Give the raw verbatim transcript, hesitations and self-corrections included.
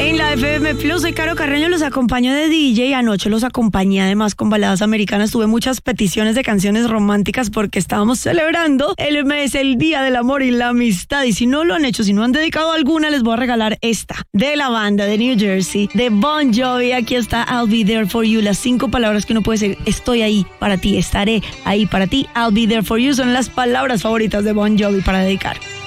En la F M Plus, soy Caro Carreño, los acompaño de D J. Anoche los acompañé además con baladas americanas. Tuve muchas peticiones de canciones románticas porque estábamos celebrando el mes, el Día del Amor y la Amistad. Y si no lo han hecho, si no han dedicado alguna, les voy a regalar esta de la banda de New Jersey, de Bon Jovi. Aquí está I'll Be There For You. Las cinco palabras que uno puede decir: estoy ahí para ti, estaré ahí para ti. I'll Be There For You son las palabras favoritas de Bon Jovi para dedicar.